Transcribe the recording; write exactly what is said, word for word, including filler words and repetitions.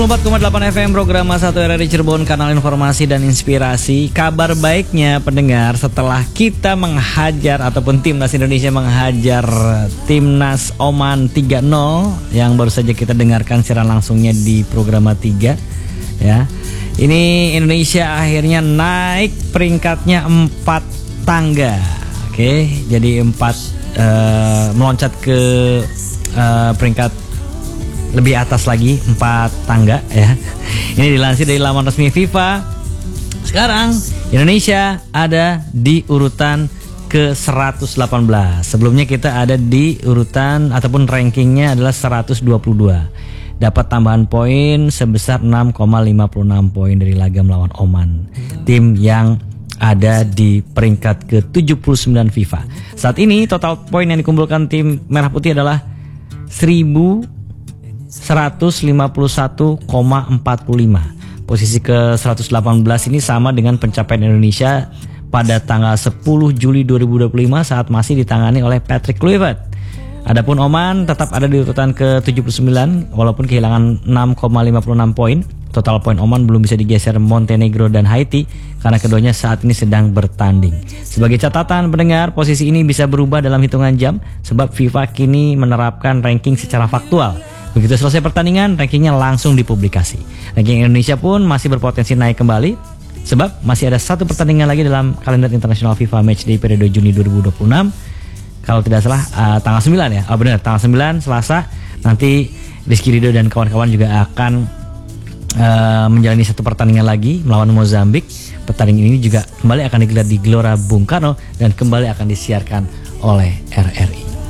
empat koma delapan F M program satu R R I Cirebon, kanal informasi dan inspirasi. Kabar baiknya pendengar, setelah kita menghajar ataupun timnas Indonesia menghajar timnas Oman tiga nol yang baru saja kita dengarkan siaran langsungnya di program tiga ya. Ini Indonesia akhirnya naik peringkatnya empat tangga. Oke, jadi empat uh, meloncat ke uh, peringkat lebih atas lagi, empat tangga ya. Ini dilansir dari laman resmi FIFA. Sekarang Indonesia ada di urutan ke seratus delapan belas. Sebelumnya kita ada di urutan ataupun rankingnya adalah seratus dua puluh dua. Dapat tambahan poin sebesar enam koma lima enam poin dari laga melawan Oman, tim yang ada di peringkat ke tujuh puluh sembilan FIFA. Saat ini total poin yang dikumpulkan tim Merah Putih adalah seribu seratus lima puluh satu koma empat puluh lima. Posisi ke seratus delapan belas ini sama dengan pencapaian Indonesia pada tanggal sepuluh Juli dua ribu dua puluh lima saat masih ditangani oleh Patrick Kluivert. Adapun Oman tetap ada di urutan ke tujuh puluh sembilan walaupun kehilangan enam koma lima enam poin. Total poin Oman belum bisa digeser Montenegro dan Haiti karena keduanya saat ini sedang bertanding. Sebagai catatan pendengar, posisi ini bisa berubah dalam hitungan jam sebab FIFA kini menerapkan ranking secara faktual. Begitu selesai pertandingan, rankingnya langsung dipublikasi. Ranking Indonesia pun masih berpotensi naik kembali sebab masih ada satu pertandingan lagi dalam kalender internasional FIFA Matchday periode Juni dua ribu dua puluh enam. Kalau tidak salah uh, tanggal sembilan ya. Oh benar, tanggal sembilan Selasa nanti Rizky Ridho dan kawan-kawan juga akan uh, menjalani satu pertandingan lagi melawan Mozambik. Pertandingan ini juga kembali akan digelar di Gelora Bung Karno dan kembali akan disiarkan oleh R R I.